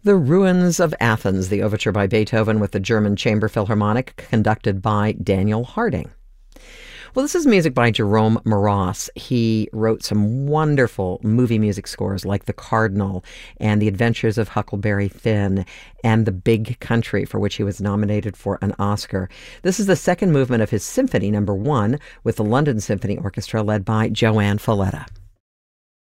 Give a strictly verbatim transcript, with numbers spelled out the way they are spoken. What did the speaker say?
The Ruins of Athens, the overture by Beethoven with the German Chamber Philharmonic, conducted by Daniel Harding. Well, this is music by Jerome Moross. He wrote some wonderful movie music scores like The Cardinal and The Adventures of Huckleberry Finn and The Big Country, for which he was nominated for an Oscar. This is the second movement of his Symphony Number One with the London Symphony Orchestra led by Joanne Falletta.